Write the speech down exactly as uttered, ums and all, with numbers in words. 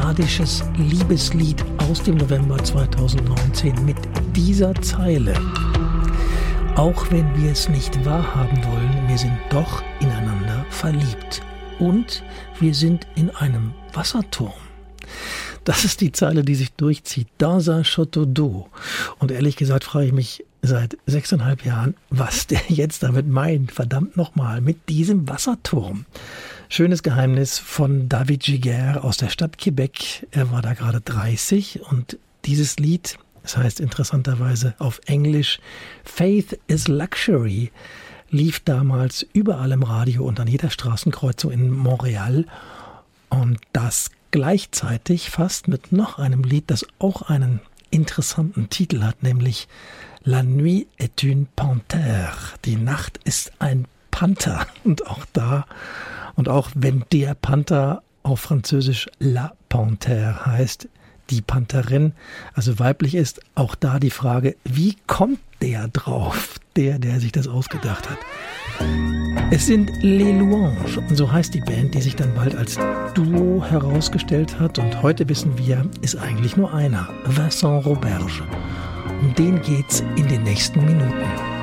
kanadisches Liebeslied aus dem November zweitausendneunzehn mit dieser Zeile. Auch wenn wir es nicht wahrhaben wollen, wir sind doch ineinander verliebt. Und wir sind in einem Wasserturm. Das ist die Zeile, die sich durchzieht. Dans un château d'eau. Und ehrlich gesagt frage ich mich seit sechseinhalb Jahren, was der jetzt damit meint. Verdammt nochmal, mit diesem Wasserturm. Schönes Geheimnis von David Giguère aus der Stadt Quebec. Er war da gerade dreißig und dieses Lied, das heißt interessanterweise auf Englisch Faith is Luxury, lief damals überall im Radio und an jeder Straßenkreuzung in Montreal. Und das gleichzeitig fast mit noch einem Lied, das auch einen interessanten Titel hat, nämlich La nuit est une panthère. Die Nacht ist ein Panther. Und auch da, und auch wenn der Panther auf Französisch La Panthère heißt, die Pantherin, also weiblich ist, auch da die Frage, wie kommt der drauf, der, der sich das ausgedacht hat? Es sind Les Louanges, und so heißt die Band, die sich dann bald als Duo herausgestellt hat. Und heute wissen wir, ist eigentlich nur einer, Vincent Roberge. Um den geht's in den nächsten Minuten.